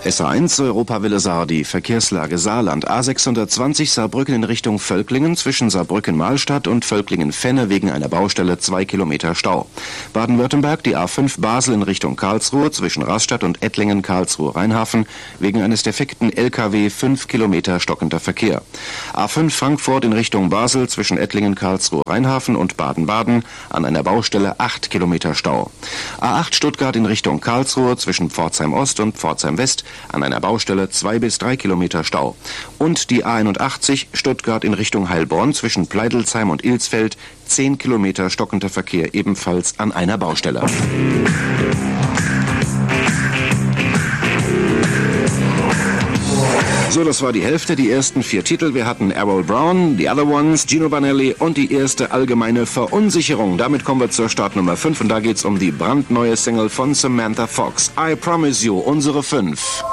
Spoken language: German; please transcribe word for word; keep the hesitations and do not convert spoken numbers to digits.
S A eins Europawille Sardi, Verkehrslage Saarland, A sechshundertzwanzig Saarbrücken in Richtung Völklingen, zwischen Saarbrücken-Mahlstadt und Völklingen-Fenne wegen einer Baustelle zwei Kilometer Stau. Baden-Württemberg, die A fünf Basel in Richtung Karlsruhe, zwischen Rastatt und Ettlingen-Karlsruhe-Rheinhafen, wegen eines defekten L K W fünf Kilometer stockender Verkehr. A fünf Frankfurt in Richtung Basel, zwischen Ettlingen-Karlsruhe-Rheinhafen und Baden-Baden, an einer Baustelle acht Kilometer Stau. A acht Stuttgart in Richtung Karlsruhe, zwischen Pforzheim-Ost und Pforzheim-West, an einer Baustelle zwei bis drei Kilometer Stau. Und die A einundachtzig Stuttgart in Richtung Heilbronn zwischen Pleidelsheim und Ilsfeld, zehn Kilometer stockender Verkehr, ebenfalls an einer Baustelle. So, das war die Hälfte, die ersten vier Titel. Wir hatten Errol Brown, The Other Ones, Gino Vanelli und die erste allgemeine Verunsicherung. Damit kommen wir zur Startnummer fünf und da geht's um die brandneue Single von Samantha Fox. I Promise You, unsere fünf.